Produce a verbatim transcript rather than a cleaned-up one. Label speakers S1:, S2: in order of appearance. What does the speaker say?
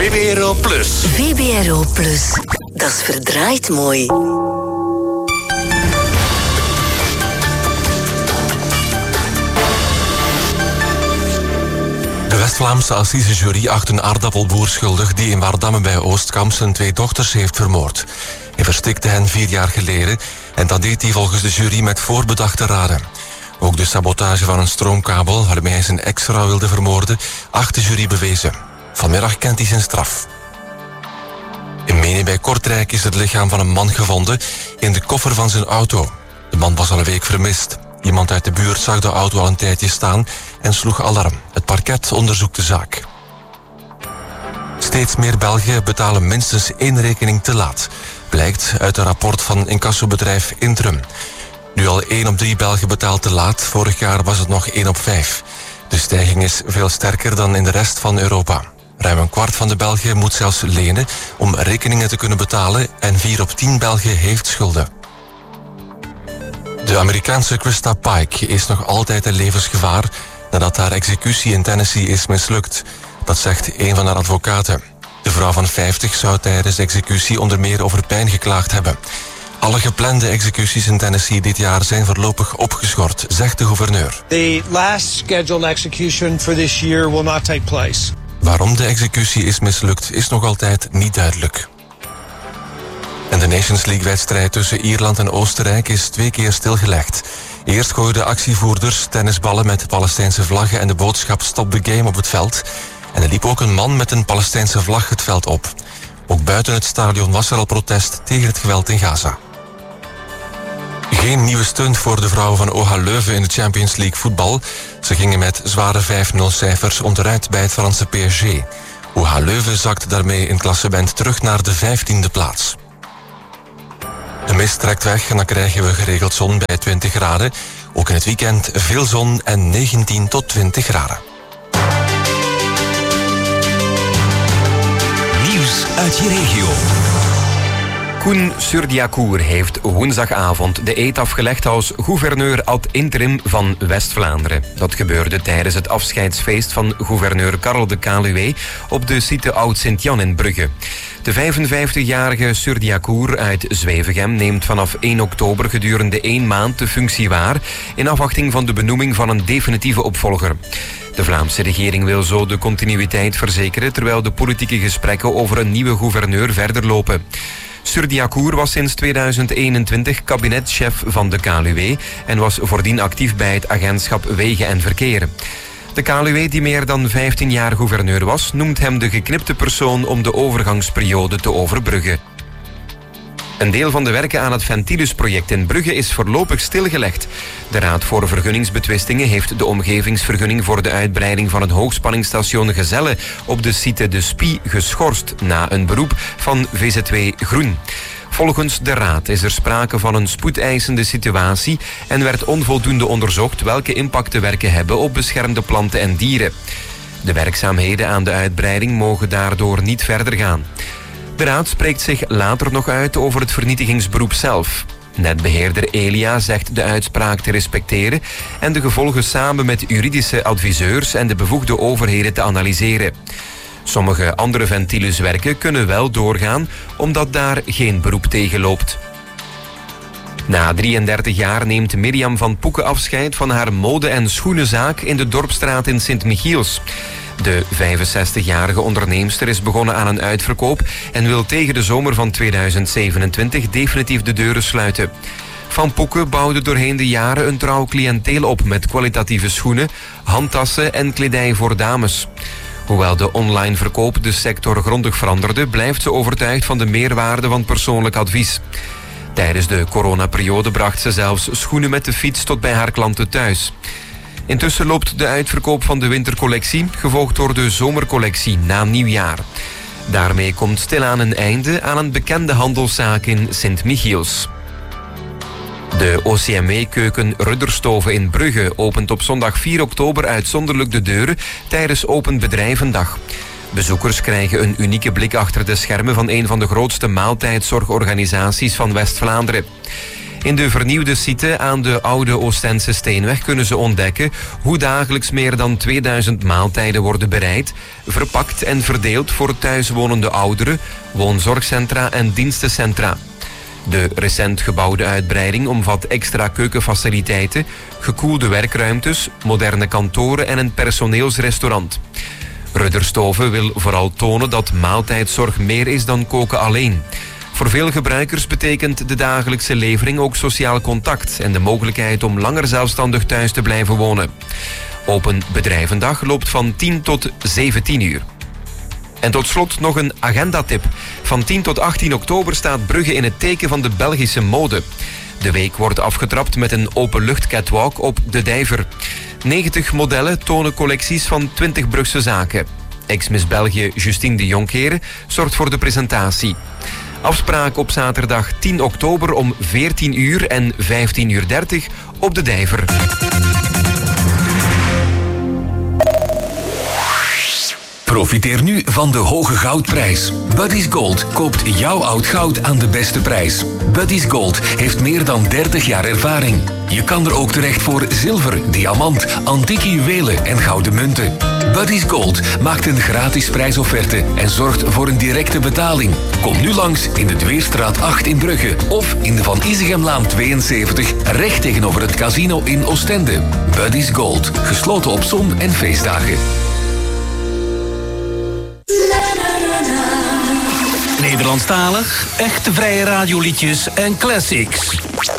S1: V B R O Plus.
S2: V B R O Plus. Dat is verdraaid mooi.
S3: De West-Vlaamse assisejury acht een aardappelboer schuldig die in Waardamme bij Oostkamp zijn twee dochters heeft vermoord. Hij verstikte hen vier jaar geleden en dat deed hij volgens de jury met voorbedachte raden. Ook de sabotage van een stroomkabel waarmee hij zijn ex-vrouw wilde vermoorden, acht de jury bewezen. Vanmiddag kent hij zijn straf. In Menen bij Kortrijk is het lichaam van een man gevonden in de koffer van zijn auto. De man was al een week vermist. Iemand uit de buurt zag de auto al een tijdje staan en sloeg alarm. Het parket onderzoekt de zaak. Steeds meer Belgen betalen minstens één rekening te laat, blijkt uit een rapport van incassobedrijf Intrum. Nu al één op drie Belgen betaalt te laat, vorig jaar was het nog één op vijf. De stijging is veel sterker dan in de rest van Europa. Ruim een kwart van de Belgen moet zelfs lenen om rekeningen te kunnen betalen en vier op tien Belgen heeft schulden. De Amerikaanse Krista Pike is nog altijd in levensgevaar nadat haar executie in Tennessee is mislukt. Dat zegt een van haar advocaten. De vrouw van vijftig zou tijdens de executie onder meer over pijn geklaagd hebben. Alle geplande executies in Tennessee dit jaar zijn voorlopig opgeschort, zegt de gouverneur.
S4: The last scheduled execution for this year will not take place.
S3: Waarom de executie is mislukt is nog altijd niet duidelijk. En de Nations League-wedstrijd tussen Ierland en Oostenrijk is twee keer stilgelegd. Eerst gooiden actievoerders tennisballen met Palestijnse vlaggen en de boodschap Stop the Game op het veld. En er liep ook een man met een Palestijnse vlag het veld op. Ook buiten het stadion was er al protest tegen het geweld in Gaza. Geen nieuwe stunt voor de vrouwen van O H Leuven in de Champions League voetbal. Ze gingen met zware vijf nul cijfers onderuit bij het Franse P S G. O H Leuven zakt daarmee in klassement terug naar de vijftiende plaats. De mist trekt weg en dan krijgen we geregeld zon bij twintig graden. Ook in het weekend veel zon en negentien tot twintig graden.
S1: Nieuws uit je regio.
S5: Koen Surdiacour heeft woensdagavond de eed afgelegd als gouverneur ad interim van West-Vlaanderen. Dat gebeurde tijdens het afscheidsfeest van gouverneur Karel de Caluwe op de site Oud-Sint-Jan in Brugge. De vijfenvijftigjarige Surdiacour uit Zwevegem neemt vanaf één oktober gedurende één maand de functie waar in afwachting van de benoeming van een definitieve opvolger. De Vlaamse regering wil zo de continuïteit verzekeren terwijl de politieke gesprekken over een nieuwe gouverneur verder lopen. Surdiacour was sinds tweeduizend eenentwintig kabinetchef van de Caluwe en was voordien actief bij het agentschap Wegen en Verkeer. De Caluwe, die meer dan vijftien jaar gouverneur was, noemt hem de geknipte persoon om de overgangsperiode te overbruggen. Een deel van de werken aan het Ventilus-project in Brugge is voorlopig stilgelegd. De Raad voor Vergunningsbetwistingen heeft de omgevingsvergunning voor de uitbreiding van het hoogspanningsstation Gezelle op de site De Spie geschorst na een beroep van V Z W Groen. Volgens de Raad is er sprake van een spoedeisende situatie en werd onvoldoende onderzocht welke impact de werken hebben op beschermde planten en dieren. De werkzaamheden aan de uitbreiding mogen daardoor niet verder gaan. De Raad spreekt zich later nog uit over het vernietigingsberoep zelf. Netbeheerder Elia zegt de uitspraak te respecteren en de gevolgen samen met juridische adviseurs en de bevoegde overheden te analyseren. Sommige andere Ventilus-werken kunnen wel doorgaan, omdat daar geen beroep tegen loopt. Na drieëndertig jaar neemt Mirjam van Poeken afscheid van haar mode- en schoenenzaak in de Dorpstraat in Sint-Michiels. De vijfenzestigjarige onderneemster is begonnen aan een uitverkoop en wil tegen de zomer van tweeduizend zevenentwintig definitief de deuren sluiten. Van Poeken bouwde doorheen de jaren een trouw cliënteel op met kwalitatieve schoenen, handtassen en kledij voor dames. Hoewel de online verkoop de sector grondig veranderde, blijft ze overtuigd van de meerwaarde van persoonlijk advies. Tijdens de coronaperiode bracht ze zelfs schoenen met de fiets tot bij haar klanten thuis. Intussen loopt de uitverkoop van de wintercollectie, gevolgd door de zomercollectie na nieuwjaar. Daarmee komt stilaan een einde aan een bekende handelszaak in Sint-Michiels. De O C M E-keuken Rudderstoven in Brugge opent op zondag vier oktober uitzonderlijk de deuren tijdens Open Bedrijvendag. Bezoekers krijgen een unieke blik achter de schermen van een van de grootste maaltijdzorgorganisaties van West-Vlaanderen. In de vernieuwde site aan de oude Oostense Steenweg kunnen ze ontdekken hoe dagelijks meer dan tweeduizend maaltijden worden bereid, verpakt en verdeeld voor thuiswonende ouderen, woonzorgcentra en dienstencentra. De recent gebouwde uitbreiding omvat extra keukenfaciliteiten, gekoelde werkruimtes, moderne kantoren en een personeelsrestaurant. Rudderstoven wil vooral tonen dat maaltijdzorg meer is dan koken alleen. Voor veel gebruikers betekent de dagelijkse levering ook sociaal contact en de mogelijkheid om langer zelfstandig thuis te blijven wonen. Open bedrijvendag loopt van tien tot zeventien uur. En tot slot nog een agendatip. Van tien tot achttien oktober staat Brugge in het teken van de Belgische mode. De week wordt afgetrapt met een openlucht catwalk op De Dijver. negentig modellen tonen collecties van twintig Brugse zaken. Ex-Miss België Justine de Jonkeren zorgt voor de presentatie. Afspraak op zaterdag tien oktober om veertien uur en vijftien uur dertig op De Dijver.
S1: Profiteer nu van de hoge goudprijs. Buddy's Gold koopt jouw oud goud aan de beste prijs. Buddy's Gold heeft meer dan dertig jaar ervaring. Je kan er ook terecht voor zilver, diamant, antieke juwelen en gouden munten. Buddy's Gold maakt een gratis prijsofferte en zorgt voor een directe betaling. Kom nu langs in de Dweerstraat acht in Brugge of in de Van Isegemlaan tweeënzeventig, recht tegenover het casino in Oostende. Buddy's Gold, gesloten op zon- en feestdagen.
S6: Nederlandstalig, echte vrije radioliedjes en classics.